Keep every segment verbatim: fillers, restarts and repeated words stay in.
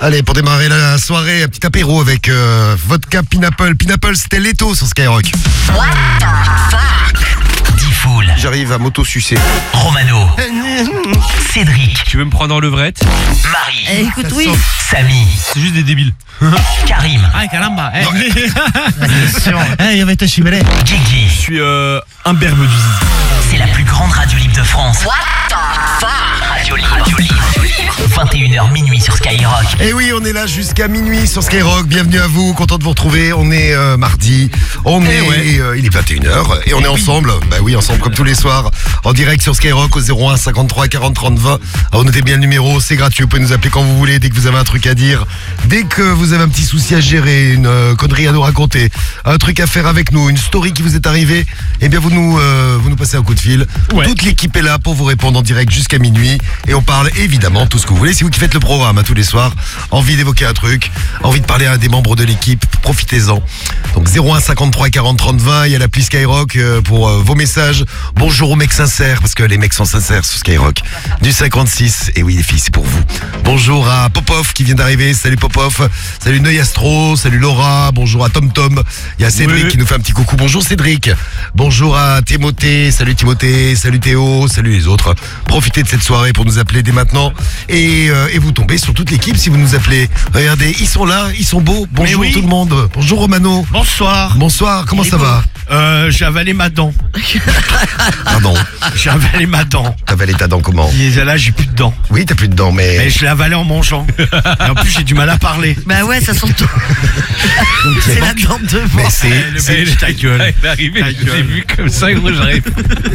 Allez, pour démarrer la soirée, un petit apéro avec euh, vodka Pineapple. Pineapple, c'était Leto sur Skyrock. What the fuck? Diffoul. J'arrive à m'auto-sucer. Romano. Cédric. Tu veux me prendre en levrette? Marie. Eh, écoute, oui. Samy. C'est juste des débiles. Karim. Ay, caramba. Eh, Eh, yo vete chibere. Guigui. Je suis euh, un berbe du zizi. C'est la plus grande radio libre de France. What the fuck? Radio libre. Radio libre. vingt et une heures minuit sur Skyrock. Et oui, on est là jusqu'à minuit sur Skyrock. Bienvenue à vous, content de vous retrouver. On est euh, mardi, on est, ouais. euh, il est vingt et une heures et on est ensemble. Bah oui, ensemble comme tous les soirs, en direct sur Skyrock au zéro un cinquante-trois quarante trente vingt. Alors notez bien le numéro, c'est gratuit. Vous pouvez nous appeler quand vous voulez, dès que vous avez un truc à dire, dès que vous avez un petit souci à gérer, une euh, connerie à nous raconter, un truc à faire avec nous, une story qui vous est arrivée. Eh bien, vous nous, euh, vous nous passez un coup de fil. Ouais. Toute l'équipe est là pour vous répondre en direct jusqu'à minuit et on parle évidemment tout ce que vous voulez. C'est vous qui faites le programme à tous les soirs. Envie d'évoquer un truc, envie de parler à un des membres de l'équipe, profitez-en. Donc zéro un cinquante-trois quarante trente vingt, il y a l'appli Skyrock euh, pour euh, vos messages. Bonjour aux mecs sincères, parce que les mecs sont sincères sur Skyrock. Du cinquante-six, et oui les filles c'est pour vous. Bonjour à Popov qui vient d'arriver, salut Popov. Salut Neuil Astro, salut Laura, bonjour à Tom Tom. Il y a Cédric Oui. qui nous fait un petit coucou, bonjour Cédric. Bonjour à Timothée, salut Timothée, salut Théo, salut les autres. Profitez de cette soirée pour nous appeler dès maintenant. Et, euh, et vous tombez sur toute l'équipe si vous nous appelez. Regardez, ils sont là, ils sont beaux. Bonjour oui. tout le monde. Bonjour Romano. Bonsoir. Bonsoir, comment ça va? Euh, j'ai avalé ma dent. Pardon, J'ai avalé ma dent. t'as avalé ta dent comment? Et là, j'ai plus de dents. Oui, t'as plus de dents, mais... Et je l'ai avalé en mangeant. Et en plus, j'ai du mal à parler. Bah ouais, ça sent tout. C'est la dent devant. Mais c'est... Le c'est- mec, ta gueule. Il est arrivé, Ta je l'ai gueule. vu comme ça, gros, j'arrive.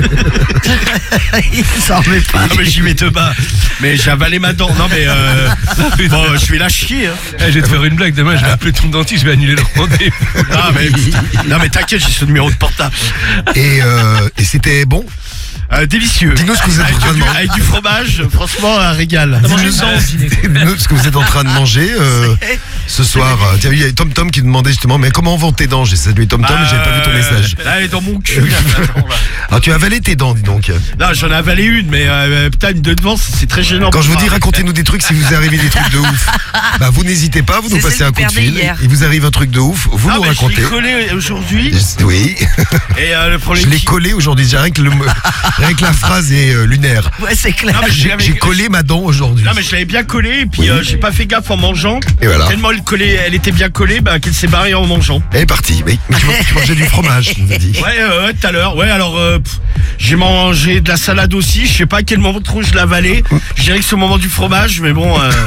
Il s'en remet pas. Ah, mais j'y vais te bas. Mais j'ai avalé ma dent. Non, mais euh, bon, je vais la chier. Hein. Eh, je vais te faire une blague, demain je vais appeler ton dentiste, je vais annuler le rendez-vous. Ah, mais, non, mais t'inquiète, j'ai ce numéro de portable. Et, euh, et c'était bon? Euh, délicieux. Dis-nous ce que vous êtes en avec, train de du, manger. avec du fromage, franchement, un régal. Dis-nous ce que vous êtes en train de manger euh, ce soir. Tiens, il y a Tom Tom qui nous demandait justement, mais comment vont tes dents? J'ai salué Tom Tom, mais j'avais pas vu ton message. Là, elle est dans mon cul. Là, maintenant, là. Alors tu as avalé tes dents, dis donc. Non, j'en ai avalé une, mais euh, putain, une de devant, c'est très gênant. Quand je vous pour dis moi. racontez-nous des trucs, si vous arrivez des trucs de ouf, bah vous n'hésitez pas, vous nous C'est passez celle un qui coup de perdait fil. hier. Il vous arrive un truc de ouf, vous Ah, nous mais racontez. je l'ai collé aujourd'hui. Oui, Et euh, le problème. je l'ai qui- collé aujourd'hui. J'ai rien que le, rien que la phrase est euh, lunaire. Ouais, c'est clair. Non, mais J'ai j'avais- j'ai collé ma dent aujourd'hui. Non, mais je l'avais bien collé, et puis Oui. euh, j'ai pas fait gaffe en mangeant. Et voilà. Tellement elle, collait, elle était bien collée, bah, qu'elle s'est barrée en mangeant. Elle est partie. Mais mais tu, tu mangeais du fromage, tu nous as dit. Ouais, euh, ouais, tout à l'heure. Ouais, alors, euh, pff, j'ai mangé de la salade aussi. Je sais pas à quel moment trop je l'ai avalé. Je dirais que c'est au moment du fromage, mais bon, euh,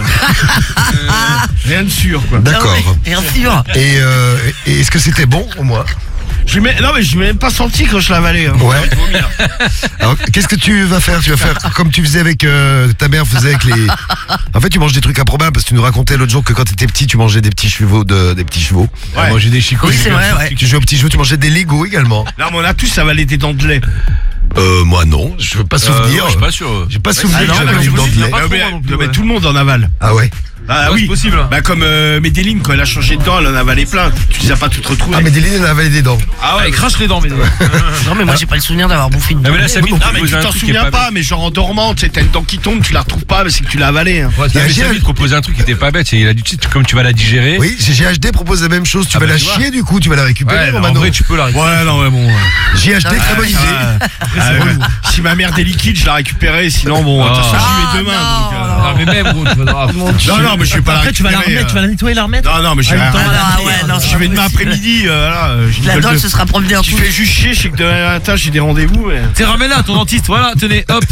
euh, rien de sûr, quoi. D'accord. Bien sûr. Et, euh, et est-ce que c'était bon au moins? Je l'ai même- non, mais je l'ai même pas senti quand je l'ai avalé. Hein. Ouais. J'ai envie de vomir. Alors, qu'est-ce que tu vas faire? Tu vas faire comme tu faisais avec euh, ta mère faisait avec les. En fait, tu manges des trucs improbables parce que tu nous racontais l'autre jour que quand tu étais petit, tu mangeais des petits chevaux de des petits chevaux. Ouais. Moi j'ai des chicots. Oui, j'ai c'est plein de vrai, trucs. ouais. Tu jouais aux petits chevaux, tu mangeais des Lego également. Là, mais on a tous avalé des dents de lait. Euh, moi non, je veux pas Euh, souvenir. non, je suis pas sûr. J'ai pas Ah souvenir non, que mais j'avais je une vous dent dis, de il y a lait. pas trop, mais- moi non plus, non, mais ouais. tout le monde en avale. Ah ouais. Ah Ouais, oui, c'est possible, hein. Bah comme euh, Medellin, quand elle a changé de dents, elle en avalait plein. Tu les as pas toutes retrouvées. Ah mais Déline elle a avalé des dents. Ah Ah, il crache les dents, mais. Non, mais moi, j'ai pas le souvenir d'avoir bouffé une Ah, dent. mais là, ça Non, vite mais tu t'en souviens pas, mais genre en dormant, tu sais, t'as une dent qui tombe, tu la retrouves pas, mais c'est que tu l'as avalée. Hein. Ouais, Il y a mais Gilles- ça vite proposer un truc qui était pas bête. Il a dit, tu sais, comme tu vas la digérer. Oui, G H D propose la même chose. Tu Ah vas bah, la tu vois. chier du coup, tu vas la récupérer. Ouais, mais en Romano. vrai, tu peux la récupérer. Ouais, non, ouais, bon. G H D, très bonne idée. Ah, ouais. Si ma mère des liquides, je la récupérais, sinon bon, de toute façon, j'y vais demain. non, donc, euh, Ah, mais même, gros, tu vas Non, non, mais je vais pas la Après, tu vas la récupérer, remettre, tu vas euh. la nettoyer, la remettre. Non, non, mais je vais Ah, la attends, Ah ouais, non, Je c'est vais demain pas possible. après-midi, euh, voilà. euh, je La rigole dent de- se sera promenée en Tu tout. fais juste chier, je sais que demain matin j'ai des rendez-vous. mais- T'es ramène-la, ton dentiste, voilà, tenez, hop.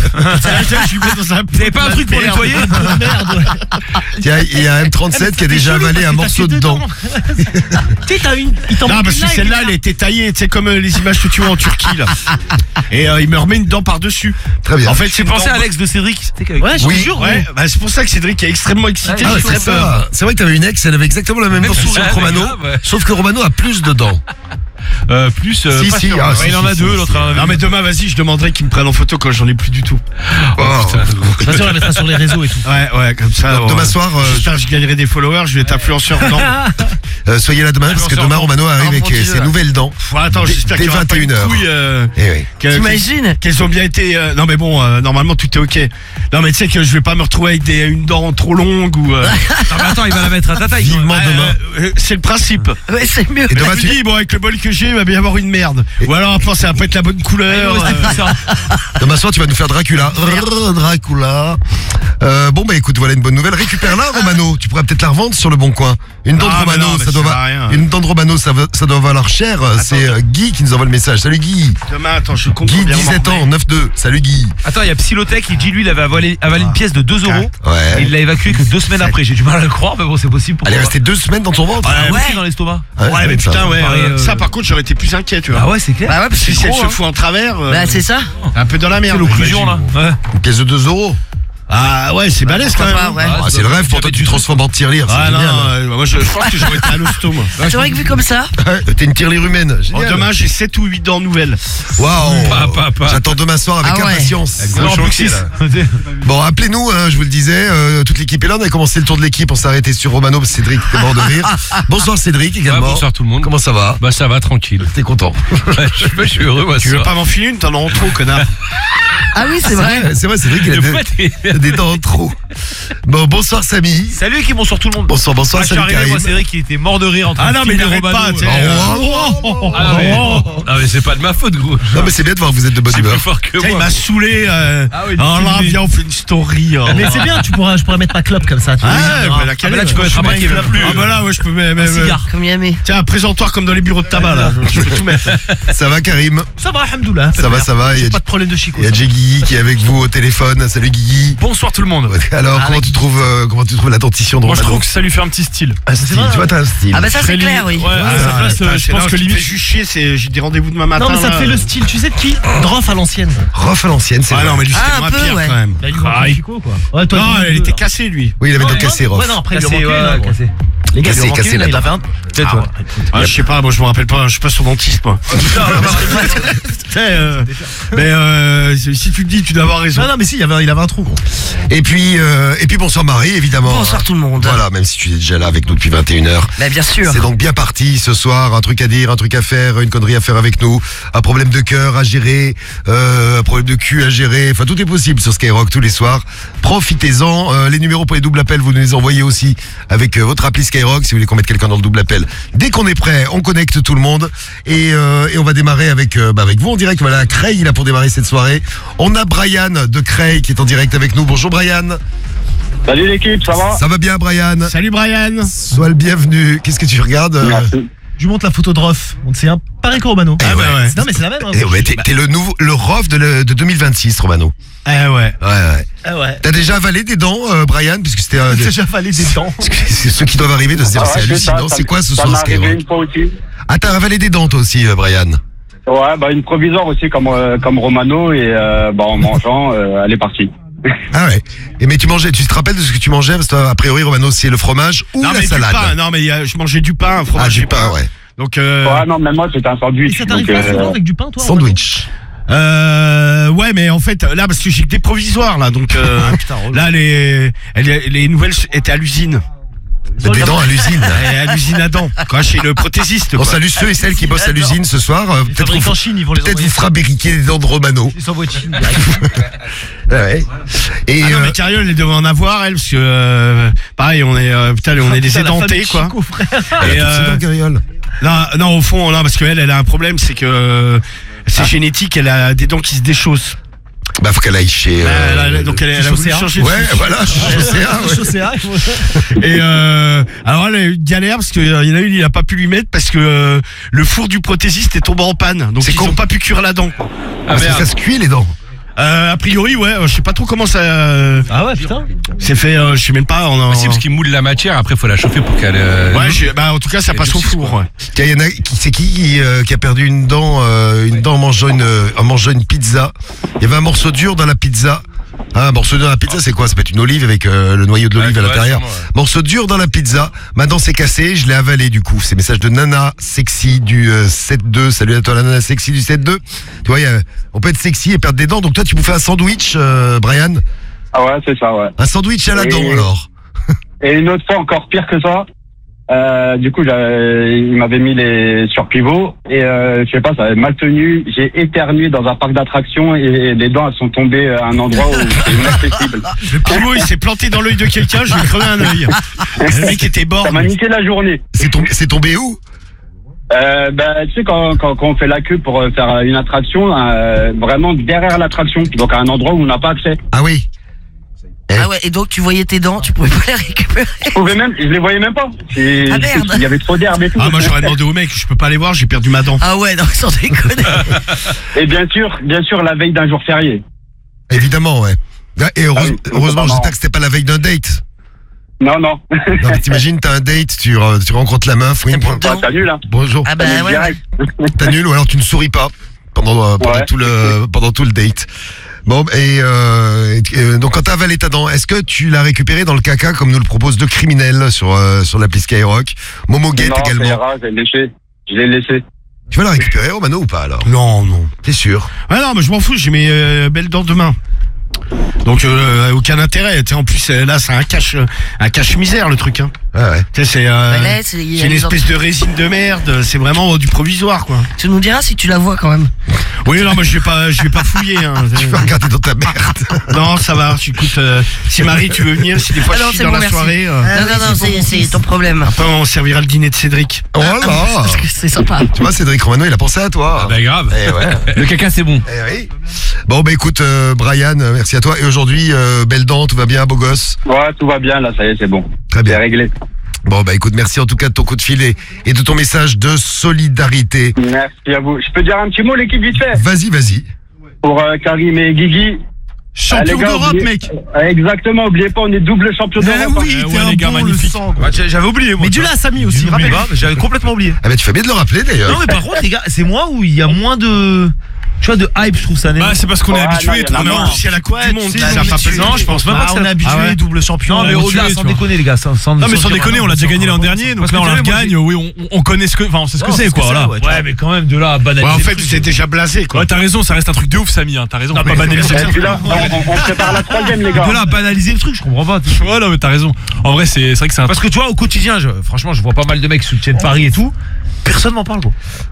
Je lui mets dans un T'avais pas un truc pour merde. nettoyer? Merde. Tiens, il y a M trente-sept qui a déjà avalé un morceau de dent. Tu sais, t'as une. Il t'en Non, manque parce une que là, et celle-là, puis elle était taillée, tu sais, comme euh, les images que tu vois en Turquie, là. Et euh, il me remet une dent par-dessus. Très bien. En fait, J'ai c'est pensé une à dent- Alex de Cédric. Ouais, je te Oui. jure. Ouais, bah, c'est pour ça que Cédric est extrêmement excité. Ah, j'ai c'est très peur. ça. C'est vrai que t'avais une ex, elle avait exactement la même dent c'est que ça, Romano, grave, ouais. sauf que Romano a plus de dents. euh, plus. euh, Si, pas si, sûr. ah, Ouais, si, il en si, a si, deux, si. l'autre en a Non mais demain vas-y, je demanderai qu'ils me prennent en photo quand j'en ai plus du tout. Oh. Bien sûr, on la mettra sur les réseaux et tout. Ouais ouais comme ça. Donc, ouais. demain soir, euh, J'espère que je gagnerai des followers, je vais être influenceur dedans. euh, soyez là demain parce que demain Romano arrive Oh, avec mon Dieu. ses nouvelles dents. Ouais, attends, Dès- j'espère dès qu'il y aura pas une vingt et une heures. couille, euh, Eh oui. que- T'imagines? qu'elles ont bien été. euh, non mais bon, euh, normalement tout est ok. Non mais tu sais que je vais pas me retrouver avec des, une dent trop longue ou. euh, Non, mais attends, il va la mettre à ta taille. Vivement ouais, demain. euh, c'est le principe. Ouais, c'est mieux. Et demain, Je tu... me dis bon avec le bol que j'ai, il va bien y avoir une merde. Ou alors après ça va pas être la bonne couleur. euh, demain soir, tu vas nous faire Dracula. Rrr, Dracula. Euh, bon, bah écoute, voilà une bonne nouvelle. Récupère-la, Romano. Tu pourras peut-être la revendre sur le bon coin. Une dent de Ah, mais Romano, non, mais ça doit ça sert va- à rien. Une dent de Romano, ça, va- ça doit valoir cher. C'est euh, Guy qui nous envoie le message. Salut Guy. Demain attends, je compte. Guy, bien dix-sept m'en ans, neuf deux. Salut Guy. Attends, il y a Psylotech, il dit lui, il avait avalé, avalé une pièce de deux euros. Ouais. Et il l'a évacué que deux semaines après. J'ai du mal à le croire, mais bon, c'est possible. Elle est Pourquoi restée deux semaines dans ton ventre. pas. Ouais. Ouais, dans l'estomac. Ouais, Ouais, mais ça. putain, ouais. Pareil, euh, euh, Ça, par contre, j'aurais été plus inquiet, tu vois. Ah ouais, c'est clair. Bah ouais, parce que Si c'est elle gros, se hein. fout en travers. euh, Bah c'est ça. un peu dans la merde. C'est l'occlusion là. j'imagine. Ouais. Une pièce de deux euros. Ah ouais, c'est balèze quand Pourquoi même. pas, ouais. Ah, c'est le rêve pour toi, tu te transformes en tirelire. C'est Ah non, génial. euh, moi je, je pense que j'aurais été à l'hosto moi. Ah, c'est vrai que vu comme ça. Ouais, T'es une tirelire humaine. Bon, Génial. demain j'ai sept ou huit dents nouvelles. Waouh. Pas, pas, pas. J'attends demain soir avec Ah ouais. impatience. Gros chantier, là. Bon, appelez-nous, hein, je vous le disais, euh, toute l'équipe est là, on a commencé le tour de l'équipe, on s'est arrêté sur Romano, parce que Cédric était mort de rire. Bonsoir Cédric également. Ouais, bonsoir tout le monde. Comment ça va? Bah ça va, tranquille. T'es content? Ouais, je, je suis heureux, moi. Tu veux pas m'en filer une? T'en as en trop, connard. Ah oui, c'est vrai. C'est vrai, Cédric, il a De des, quoi t'es- il a des dents en trop. Bon, bonsoir Samy. Salut, qui bonsoir tout le monde. Bonsoir, bonsoir, Ah, je suis salut arrivé, Karim. moi, c'est vrai qu'il était mort de rire en train Ah de non, mais il filmer arrête Romano, pas, tu sais. euh. Oh, oh, oh, Ah, mais, oh. Non mais c'est pas de ma faute, gros. Non, mais c'est bien de voir que vous êtes de bonne C'est humeur. plus fort que Tu sais, il moi. m'a saoulé. Euh... Ah oui, oh là, filmé. viens, on fait une story. oh. Mais c'est bien, tu pourras, je pourrais mettre ma clope comme ça. Tu vois. Ah, bah, laquelle, Ah, mais là, tu peux euh, mettre je un sais paquet pas, même plus. Ah bah là, ouais, je peux même. Un même, cigare. Comme Yamé. Tiens, un présentoir comme dans les bureaux de tabac là. Je peux tout mettre. Ça va Karim? Ça va, alhamdoulilah. Ça va, ça va. Il y J'ai a, pas de problème de chico. il y a Jay Guigui qui est avec vous au téléphone. Salut Guigui. Bonsoir tout le monde. Alors, comment tu trouves, euh, comment tu trouves la dentition de Moi je Romano? trouve que ça lui fait un petit style. Un style, tu vois, t'as un style. Ah bah ça c'est Très clair, oui. limite. Ouais, à sa Ah, place, putain, euh, je c'est- pense non, que ce qui me limite. fait juste chier, c'est j'ai des rendez-vous demain matin. Non, mais ça te là. fait le style, tu sais de qui Droff à l'ancienne. Rof à l'ancienne, c'est Ah vrai. non, mais lui Ah, c'était un moins peu, pire ouais. quand même. Là, il Ah, ah, il- Chico, quoi. Ouais, toi, Non, t'as elle deux, était là. cassée lui. Oui, il avait Non, donc cassé non, Rof. Ouais, non, après, il lui Cassé, manquait ouais, une, là, ouais. cassé. Les gars, Cassé, il lui manquait cassé une, la il dent. a fait un. C'est Ah, toi. ouais. Ah, je sais pas, moi je me rappelle pas, je suis pas son dentiste moi. Tu sais, euh, mais euh, si tu le dis, tu dois avoir raison. Non, non, mais si, il avait, il avait un trou, gros. Et puis, euh, et puis bonsoir Marie, évidemment. Bonsoir tout le monde. Voilà, même si tu es déjà là avec nous depuis vingt et une heures. Bah bien sûr. C'est donc bien parti ce soir, un truc à dire, un truc à faire, une connerie à faire avec nous, un problème de cœur à gérer, euh, un problème de cul à gérer, enfin tout est possible sur Skyrock tous les soirs. Profitez-en, euh, les numéros pour les doubles appels, vous nous les envoyez aussi avec euh, votre appli Skyrock si vous voulez qu'on mette quelqu'un dans le double appel. Dès qu'on est prêt, on connecte tout le monde et, euh, et on va démarrer avec, euh, bah, avec vous en direct. Voilà, Creil là pour démarrer cette soirée. On a Brian de Creil qui est en direct avec nous. Bonjour Brian. Salut l'équipe, ça va? Ça va bien Brian? Salut Brian. Sois le bienvenu. Qu'est-ce que tu regardes euh, Merci. Je lui montre la photo de Rof. Donc c'est un pareil que Romano. Eh ouais. Non, mais c'est la même. hein. Eh ouais, t'es, t'es le nouveau, le Rof de, le- de deux mille vingt-six, Romano. Eh ouais. Ouais, ouais. Ah ouais. T'as déjà avalé des dents, euh, Brian, puisque c'était euh, J'ai des- déjà fallu des dents. parce que c'est ceux qui doivent arriver de se dire Ah c'est ouais, hallucinant. ça, C'est ça- quoi ce ça soir m'est arrivé Skyrock? une fois aussi. Ah, t'as avalé des dents toi aussi, euh, Brian. Ouais, bah une provisoire aussi comme euh, comme Romano et euh, bah en mangeant, euh, elle est partie. Ah ouais. Et mais tu mangeais, tu te rappelles de ce que tu mangeais? Parce que toi, a priori, Romano, c'est le fromage ou Non la mais salade. du pain, non mais euh, je mangeais du pain, un Ah, fromage du et pain, ouais. Donc euh, Ouais, non, même moi c'était un Et sandwich. ça t'arrive donc, pas euh, souvent avec du pain, toi Sandwich. euh, ouais mais en fait là parce que j'ai que des provisoires là donc euh, là les les, les nouvelles étaient à l'usine. Des dents à l'usine. Et à l'usine à dents, quoi, chez le prothésiste. On Quoi. salue ceux et celles qui bossent à l'usine ce soir. euh, Ils Peut-être fabriquent vous, en Chine, ils vont les peut-être envoyer. vous fabriquer des dents de Romano. Ils s'envoient de Chine. Ah ouais. Et Ah non euh, mais Cariole elle devait en avoir elle parce que euh, pareil on est euh, putain on est des Putain, la édentés famille quoi. Chico, frère. elle a Et, toutes ses euh, dents, Cariole. Non non au fond non parce qu'elle elle a un problème c'est que euh, c'est génétique elle a des dents qui se déchaussent. Bah, faut qu'elle aille chez. Bah, euh, elle a- donc elle, elle a voulu Chaussée, hein. changer de Ouais, souci. voilà, je sais, hein, ouais. Chaussée, hein, il faut- Et euh, alors elle a eu une galère parce qu'il y en a une il a pas pu lui mettre parce que euh, le four du prothésiste est tombé en panne donc C'est ils con. ont pas pu cuire la dent. Ah, parce que ça se cuit les dents. Euh, a priori ouais euh, je sais pas trop comment ça euh, Ah ouais, putain. c'est fait euh, je sais même pas en, en... Bah, si, parce qu'il moule la matière, après faut la chauffer pour qu'elle. euh, Ouais, j'ai- bah en tout cas ça Et passe au du six, four. quoi. Ouais. Tiens, il y en a qui- c'est qui qui, euh, qui a perdu une dent, euh, une dent en mangeant une, en mangeant une pizza. Il y avait un morceau dur dans la pizza. Ah, morceau dur dans la pizza, c'est quoi? Ça peut être une olive avec euh, le noyau de l'olive Ouais, à ouais, l'intérieur. sûrement, ouais. Morceau dur dans la pizza. Maintenant, c'est cassé. Je l'ai avalé du coup. C'est message de Nana Sexy du euh, sept deux. Salut à toi, la Nana Sexy du sept deux. Tu vois, y a- on peut être sexy et perdre des dents. Donc toi, tu bouffais un sandwich, euh, Brian. Ah ouais, c'est ça, ouais. Un sandwich à la Et- dent alors. Et une autre fois encore pire que ça. Euh, du coup, j'ai- il m'avait mis les sur pivot et euh, je sais pas, ça avait mal tenu. J'ai éternué dans un parc d'attractions et les dents elles sont tombées à un endroit où c'est inaccessible. Le pivot, il s'est planté dans l'œil de quelqu'un, je lui ai crevé un œil. Le mec était Ça borgne. m'a niqué la journée. C'est tombé, c'est tombé où? Euh, bah, tu sais, quand, quand, quand on fait la queue pour euh, faire une attraction, euh, vraiment derrière l'attraction, donc à un endroit où on n'a pas accès. Ah oui. Ah ouais, et donc tu voyais tes dents, tu pouvais pas les récupérer. Je pouvais même, je les voyais même pas. C'est- Ah, merde. Il y avait trop d'herbe et tout. Ah, moi j'aurais demandé au mec, je peux pas les voir, j'ai perdu ma dent. Ah ouais, non, sans déconner. Et bien sûr, bien sûr, la veille d'un jour férié. Évidemment, ouais. Et heureuse- Ah oui, c'est heureusement, pas j'espère que c'était pas la veille d'un date. Non, non. Non, mais t'imagines, t'as un date, tu, re- tu rencontres la meuf, oui, bon- Bah, t'as nul, hein. bonjour. Ah bah T'as nul ouais. direct. T'as nul ou alors tu ne souris pas pendant, euh, pendant Ouais. tout le pendant tout le date. Bon et, euh, et, euh, donc quand t'as avalé ta dent, est-ce que tu l'as récupéré dans le caca comme nous le propose deux criminels sur euh, sur l'appli Skyrock? Momo Gate Non, c'est également. rare, j'ai léché. Je l'ai laissé. Tu vas la récupérer Romano ou pas alors? Non, non. T'es sûr? Ah non, mais je m'en fous, j'ai mes euh, belles dents demain. Donc euh, aucun intérêt. Tu sais, en plus euh, là c'est un cache un cache misère le truc. Hein. Ah ouais. Tu sais, c'est euh, Bah là, c'est- il y a c'est une les espèce de résine de merde. C'est vraiment euh, du provisoire quoi. Tu nous diras si tu la vois quand même. Oui non, moi je vais pas je vais pas fouiller. Hein. Tu vas regarder dans ta merde. Non ça va. Écoute, euh, si Marie tu veux venir, si des fois Ah non, je suis c'est dans bon, la merci. soirée, euh, non, non, non, c'est- c'est ton problème. après on servira le dîner de Cédric. Voilà. Parce que c'est sympa. Tu vois Cédric Romano il a pensé à toi. Bah grave. Eh ouais. Le caca, c'est bon. Eh oui. Bon bah écoute euh, Brian, euh, merci à toi. Et aujourd'hui euh, belle dent, tout va bien, beau gosse. Ouais, tout va bien, là, ça y est, c'est bon. Très C'est bien. réglé. Bon bah écoute, merci en tout cas de ton coup de fil et, et de ton message de solidarité. Merci à vous. Je peux dire un petit mot, l'équipe, vite fait? Vas-y, vas-y. Pour euh, Karim et Guigui. Champion Ah, les gars, d'Europe oubliez- mec. Euh, Exactement, oubliez pas, on est double champion Eh d'Europe. hein. oui, Eh t'es ouais, un les gars, bon, le magnifique. sang, quoi. Bah, j'a- J'avais oublié, moi. Mais dis-le à Samy aussi, J'oublie rappelle. pas, mais j'avais complètement oublié. Ah bah tu fais bien de le rappeler d'ailleurs. Non, mais par contre, les gars, c'est moi où il y a moins de. Tu vois, de hype, je trouve ça. Bah c'est parce qu'on est Ouais, non, habitué. y en a on est marre. en- Si à la coupe du monde, si, ça on va est pas habitué. passer. Non, je pense même pas que Ah, ça- on est habitué, Ah ouais. double champion. Non, mais on est au-delà, habitué, sans tu vois. déconner, les gars. Sans, sans, Non mais sans sans dire déconner, on l'a déjà gagné l'an dernier, donc Parce là on que la tu vois, moi, regagne, oui, on, on connaît ce que, enfin on sait ce que Non, c'est quoi, c'est, voilà. Ouais, ouais, mais quand même, de là à banaliser. Ouais, en le fait, truc, tu t'es déjà blasé quoi. Ouais, t'as raison, ça reste un truc de ouf, Samy, hein, t'as raison. Non, Faut mais- pas banaliser Et ça. puis là, on, on- on prépare la troisième, les gars. De là à banaliser le truc, je comprends pas. tu vois. Ouais, non, mais t'as raison. En vrai, c'est c'est vrai que c'est un Parce que tu vois, au quotidien, je, franchement, je vois pas mal de mecs soutiennent Paris et tout. Personne m'en parle, gros.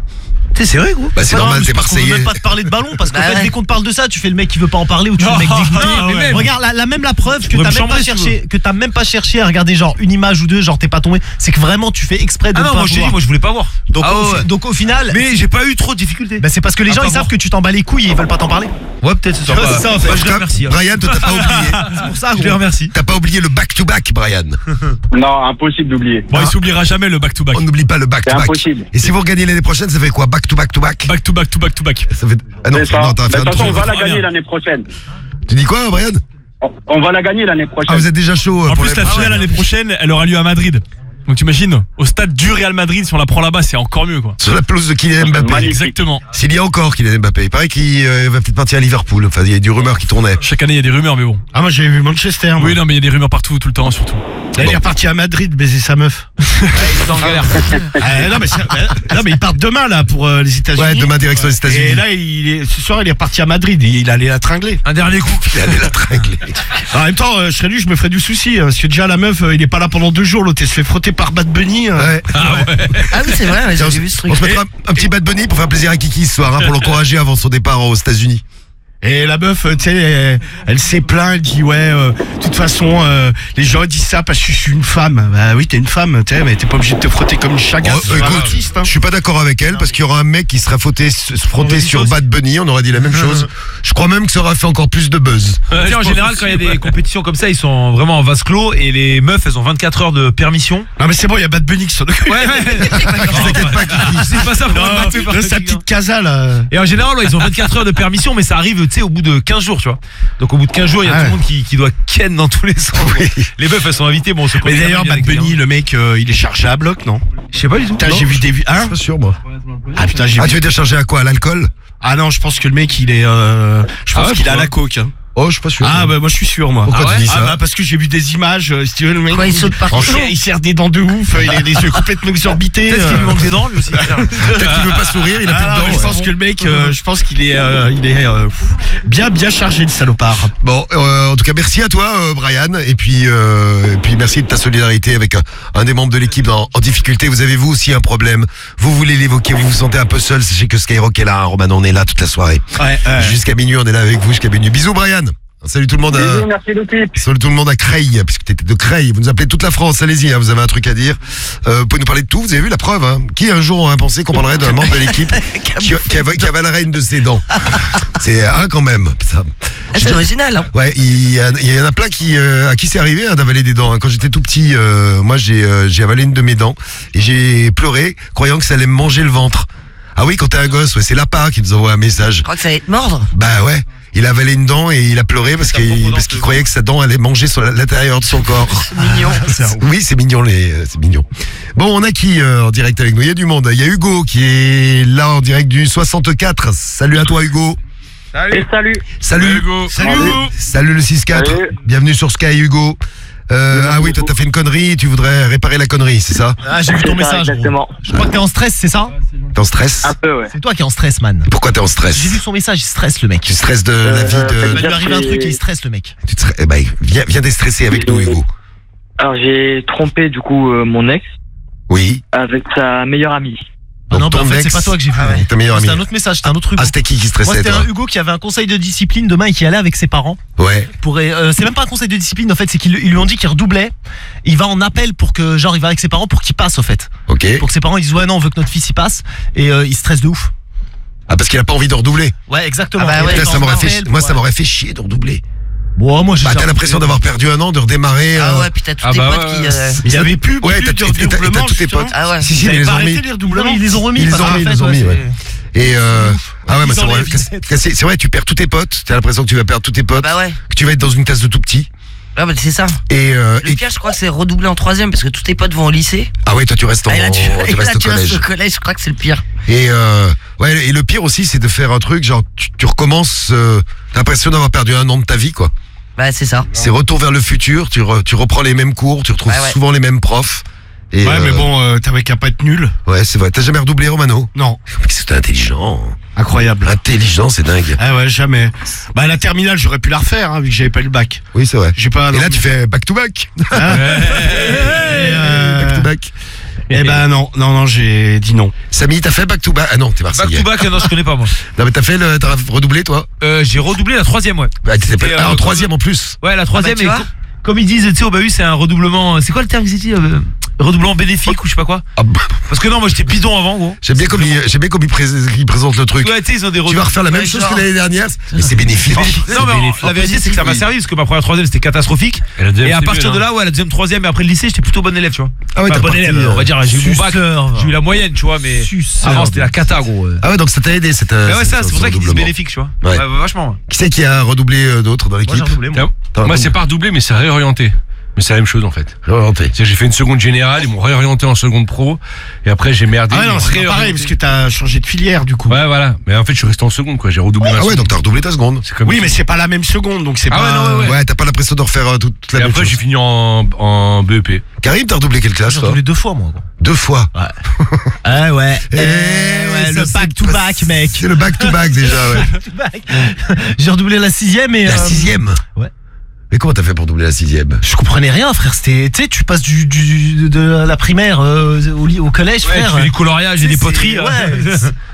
Tu sais, c'est vrai, gros. Bah c'est Non, normal, mais t'es parce qu'on veut Marseillais. même pas te parler de ballon parce qu'en Bah fait ouais. dès qu'on te parle de ça tu fais le mec qui veut pas en parler ou tu fais le mec Non, dégoûté. mais même. Regarde la, la même la preuve que pourrais t'as me même pas chambrer, si tu cherché que t'as même pas cherché à regarder genre une image ou deux genre t'es pas tombé c'est que vraiment tu fais exprès de Ah ne non, pas moi je t'ai dit, voir. moi je voulais pas voir. donc, Ah au, ouais. fi- donc au final Mais j'ai pas eu trop de difficultés. bah, c'est parce que les À gens pas ils savent voir. que tu t'en bats les couilles et ils veulent pas t'en parler. Ouais, peut-être c'est ça. Tu vois, c'est ça, en fait. Bah, je les remercie. alors. Brian, toi t'as pas oublié. C'est pour ça Je les gros. remercie. T'as pas oublié le back-to-back, Brian. Non, impossible d'oublier. Bon, il s'oubliera jamais le back-to-back. On n'oublie pas le C'est back-to-back. impossible. Et si vous regagnez l'année prochaine, ça fait quoi? Back-to-back-to-back? Back-to-back-to-back-to-back. Ça fait... Ah non, C'est ça. non, t'as Mais fait De un toute façon, on truc. va la Très gagner bien. l'année prochaine. Tu dis quoi, Brian? On, on va la gagner l'année prochaine. Ah, vous êtes déjà chaud euh, En pour plus, les- la finale l'année prochaine, elle aura lieu à Madrid. Donc t'imagines, au stade du Real Madrid, si on la prend là-bas, c'est encore mieux, quoi. Sur la pelouse de Kylian Mbappé. Magnifique. Exactement. S'il y a encore Kylian Mbappé, il paraît qu'il euh, va peut-être partir à Liverpool. Enfin, il y a du rumeur qui tournait. Chaque année, il y a des rumeurs, mais bon. Ah moi j'avais vu Manchester. moi. Oui, non, mais il y a des rumeurs partout, tout le temps, surtout. Là, il est reparti à Madrid baiser sa meuf. C'est en galère. Ah, non, mais c'est- non mais ils partent demain là pour euh, les États-Unis. Ouais, demain direction les Et États-Unis. là il est, ce soir il est reparti à Madrid et il allait la tringler. Un dernier coup. Il allait la tringler. En même temps, euh, je serais lui, je me ferais du souci hein, parce que déjà la meuf, euh, il est pas là pendant deux jours, l'autre elle se fait frotter par Bad Bunny. euh. Ouais. Ah oui, c'est vrai, ouais, Tiens, j'ai on, vu ce on truc. se mettra un, un petit Bad Bunny pour faire plaisir à Kiki ce soir, hein, pour l'encourager avant son départ aux États-Unis. Et la meuf, euh, tu sais, elle, elle s'est plaint, elle dit ouais, euh, de toute façon, euh, les gens disent ça parce que je suis une femme. Bah oui, t'es une femme, tu sais, mais t'es pas obligé de te frotter comme une chagasse. Oh, c'est un écoute, artiste, hein. je suis pas d'accord avec elle parce qu'il y aura un mec qui sera frotté, se se frotter sur Bad Bunny, on aurait dit la même chose. Je crois même que ça aura fait encore plus de buzz. Tu sais, en général, quand il y a des compétitions comme ça, ils sont vraiment en vase clos et les meufs, elles ont vingt-quatre heures de permission. Non mais c'est bon, il y a Bad Bunny qui s'en occupe. Ouais, ouais. T'inquiète pas, Kiki. C'est pas ça pour Non, le battre par là, le sa tigre. petite casa là. Et en général, ouais, ils ont vingt-quatre heures de permission, mais ça arrive, tu sais, au bout de quinze jours, tu vois. Donc au bout de quinze jours, il y a Ah tout ouais. le monde qui, qui doit ken dans tous les sens. Oui. Les meufs, elles sont invitées, bon, on se Mais connaît d'ailleurs, bien Bad avec les Bunny, gars. le mec, euh, il est chargé à bloc, non? Je sais pas du tout. Putain, Non. j'ai vu des vi- Je hein suis pas sûr, moi. Ah putain, j'ai Ah, vu. tu veux dire chargé à quoi? À l'alcool? Ah non, je pense que le mec, il est. Euh... Je pense Ah ouais, qu'il est à pourquoi la coke. Hein. Oh, je suis pas sûr. Ah bah moi je suis sûr moi. Pourquoi ah tu dis ça bah parce que j'ai vu des images, euh, si tu veux, le mec. Quoi, il saute partout. il, serre- il serre des dents de ouf, il a des yeux complètement exorbités. Peut-être qu'il lui euh. manque des dents lui aussi. Peut-être qu'il veut pas sourire, il a Ah, plus de non, dents. je pense que le mec, euh, je pense qu'il est, euh, il est euh, bien bien chargé le salopard. Bon, euh, en tout cas, merci à toi, euh, Brian, et puis, euh, et puis merci de ta solidarité avec un, un des membres de l'équipe en, en difficulté. Vous avez vous aussi un problème, vous voulez l'évoquer, vous vous sentez un peu seul. Sachez que Skyrock est là, hein, Roman, on est là toute la soirée. Ouais, ouais. Jusqu'à minuit, on est là avec vous jusqu'à minuit. Bisous, Brian. Salut tout le monde. À... Bisous, merci l'équipe. Salut tout le monde à Creil, puisque t'étais de Creil. Vous nous appelez toute la France, allez-y, hein, vous avez un truc à dire. Euh, vous pouvez nous parler de tout, vous avez vu la preuve. Hein. Qui un jour aurait pensé qu'on parlerait d'un membre de l'équipe qui, qui, av- qui avalerait une de ses dents. C'est un quand même. Ça. Ah, c'est original, hein. Ouais, il y, a- il y en a plein qui, euh, à qui c'est arrivé hein, d'avaler des dents. hein. Quand j'étais tout petit, euh, moi j'ai euh, j'ai avalé une de mes dents et j'ai pleuré, croyant que ça allait me manger le ventre. Ah oui, quand t'es un gosse, ouais, c'est l'A P A qui nous envoie un message. Je crois que ça allait te mordre. Bah ouais, il a avalé une dent et il a pleuré parce qu'il parce qu'il croyait que sa dent allait manger sur la- l'intérieur de son corps. Mignon. Oui, c'est mignon, les, euh, c'est mignon. Bon, on a qui euh, en direct avec nous? Il y a du monde. Il y a Hugo qui est là en direct du soixante-quatre. Salut à toi, Hugo. Et salut. Salut. Hugo. Salut. Salut le six quatre. Salut. Bienvenue sur Sky, Hugo. Euh, ah oui, toi t'as fait une connerie et tu voudrais réparer la connerie, c'est ça? Ah, j'ai vu ton C'est ça, message. gros. exactement. Je crois que t'es en stress, c'est ça? T'es en stress? Un peu, ouais. C'est toi qui es en stress, man. Pourquoi t'es en stress? J'ai vu son message, il stresse le mec. Tu stresses de la Euh, vie Il va de... lui arriver un c'est- truc et il stresse le mec. Tu te stresses- eh ben, viens, viens déstresser avec nous, Hugo. Alors j'ai trompé du coup euh, mon ex Oui. avec sa meilleure amie. Ah Donc non, bah, ton en fait, c'est ex- pas toi que j'ai vu. Ah ouais, ouais. ta meilleure C'était amie. un autre message, c'était un autre Hugo. Ah, c'était qui qui Moi, stressait, c'était toi? un Hugo qui avait un conseil de discipline demain et qui allait avec ses parents. Ouais. Pour, euh, c'est même pas un conseil de discipline, en fait, c'est qu'ils ils lui ont dit qu'il redoublait. Il va en appel pour que, genre, il va avec ses parents pour qu'il passe, au fait. Ok. Pour que ses parents ils disent, ouais, non, on veut que notre fils y passe. Et euh, il stresse de ouf. Ah, parce qu'il a pas envie de redoubler. Ouais, exactement. Ah bah Et ouais, il Putain, va ça en m'aurait fait, appel chi- moi, pour- ça m'aurait fait chier de redoubler. Bon, moi, j'ai Bah, déjà t'as l'impression d'avoir perdu un an, de redémarrer. Ah euh, ouais, puis t'as tous Ah tes bah potes ouais, qui. ouais. euh, Il y avait plus, Ouais, plus t'as- de t'as- t'as- t'as redoublement, tous tes justement. potes. Ah ouais. Si, si, Ils mais ils avaient les pas ont arrêté mis. les Non, redoublements. ils les ont remis. Ils les parce ont qu'en remis, ils fait, les ont mis, c'est- ouais. Et euh, ah ouais, Ils mais ça enlèvent, m'aurait ils cassé- mettent. cassé- c'est vrai, tu perds tous tes potes. T'as l'impression que tu vas perdre tous tes potes. Bah ouais. Que tu vas être dans une classe de tout petit. Ah bah c'est ça. Et, euh, Le et- pire, je crois que c'est redoubler en troisième parce que tous tes potes vont au lycée. ah ouais, toi tu restes en, Et là, tu, et tu là, restes au tu restes collège. au collège. Je crois que c'est le pire. Et euh, ouais, et le pire aussi, c'est de faire un truc genre tu, tu recommences. Euh, t'as l'impression d'avoir perdu un an de ta vie, quoi. Bah c'est ça. C'est retour vers le futur. Tu, re- tu reprends les mêmes cours, tu retrouves Ouais, ouais. souvent les mêmes profs. Et Ouais, mais euh, bon, euh, t'avais qu'à pas être nul. Ouais, c'est vrai. T'as jamais redoublé, Romano? Non, Mais c'est intelligent. incroyable. Intelligent, c'est dingue. Ah ouais, jamais. Bah la terminale, j'aurais pu la refaire, hein, vu que j'avais pas eu le bac. Oui, c'est vrai. J'ai pas. Et là, tu fais back to back. Hein Et, euh, Back to back. Eh ben non, non, non, j'ai dit non. Samy, t'as fait back to back? Ah non, t'es Back marseillais. to back, non, je connais pas moi. Non, mais t'as fait le, t'as redoublé, toi? Euh, j'ai redoublé la troisième, ouais. Bah, t'étais pas- C'était, ah, euh, en troisième en plus. Ouais, la troisième, Ah bah, tu et vois. co- comme ils disent, tu sais, au bahut, c'est un redoublement. C'est quoi le terme qu'ils disent euh, redoublement bénéfique ou je sais pas quoi? Ah, bah, Parce que non, moi j'étais bidon avant, gros. j'aime bien comme il, j'aime bien comme il, prés- il présente le truc. Ouais, tu sais, ils ont des Tu vas redoublements. refaire la même Ouais, chose genre. que l'année dernière, mais c'est bénéfique. Non, mais en- la vérité, c'est que ça m'a servi parce que ma première troisième c'était catastrophique. Et la deuxième, Et à c'était partir mieux, de là, ouais, la deuxième, troisième et après le lycée, j'étais plutôt bon élève, tu vois. Ah ouais, Enfin, t'as bon parti, élève, euh, on va dire, j'ai eu mon bac, Suceur, j'ai eu la moyenne, tu vois, mais Suceur. avant c'était la cata, gros. Ah ouais, donc ça t'a aidé, cette. Mais ouais, ça, c'est pour ça qu'ils disent bénéfique, tu vois. Ouais. Ouais, vachement. ouais. Qui c'est qui a redoublé euh, d'autres dans Moi, l'équipe? j'ai redoublé, moi. T'as Moi, redoublé. c'est pas redoublé, mais c'est réorienté. Mais c'est la même chose en fait. Réorienté. C'est-à-dire que j'ai fait une seconde générale, ils m'ont réorienté en seconde pro, et après j'ai merdé. Ah ouais, ils non, m'ont c'est pas pareil, réorienté. parce que t'as changé de filière, du coup. Ouais, voilà. Mais en fait, je suis resté en seconde, quoi. J'ai redoublé ma Ah ouais, seconde. donc t'as redoublé ta seconde. C'est comme Oui, ça. mais c'est pas la même seconde, donc c'est Ah pas. ouais, non, ouais, Ouais, t'as pas l'impression de refaire euh, toute, toute la Et même après, chose. j'ai fini en, en B E P. Karim, t'as redoublé quelle classe, J'ai toi? redoublé deux fois, moi. gros. Deux fois. Ah ouais. Eh, Eh ouais, ça, le c'est back to pas- back, mec. C'est le back to back déjà, ouais. J'ai redoublé la sixième et. La euh, sixième. ouais. Mais comment t'as fait pour doubler la sixième? Je comprenais rien, frère. C'était, tu sais, tu passes du, du de la primaire euh, au, lit- au collège, Ouais, frère. tu fais du coloriage et des C'est- poteries. ouais. hein.